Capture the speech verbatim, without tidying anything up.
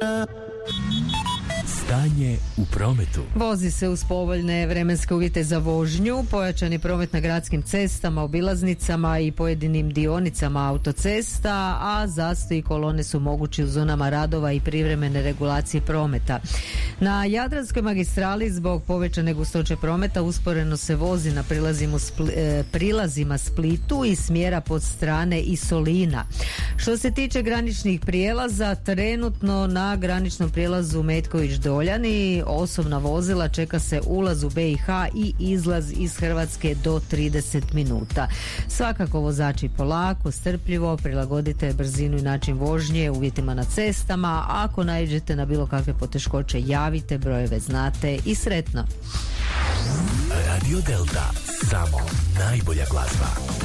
Stanje u prometu. Vozi se uz povoljne vremenske uvjete za vožnju, pojačani promet na gradskim cestama, obilaznicama i pojedinim dionicama autocesta, a zastoj i kolone su mogući u zonama radova i privremene regulacije prometa. Na Jadranskoj magistrali zbog povećane gustoće prometa usporeno se vozi na prilazima, Spli, e, prilazima Splitu i smjera pod strane i Solina. Što se tiče graničnih prijelaza, trenutno na graničnom prijelazu Metković Doljani osobna vozila čeka se ulaz u be i ha i izlaz iz Hrvatske do trideset minuta. Svakako vozači polako, strpljivo, prilagodite brzinu i način vožnje uvjetima na cestama. Ako naiđete na bilo kakve poteškoće, javite, brojeve znate i sretno. Radio Delta, samo najbolja glazba.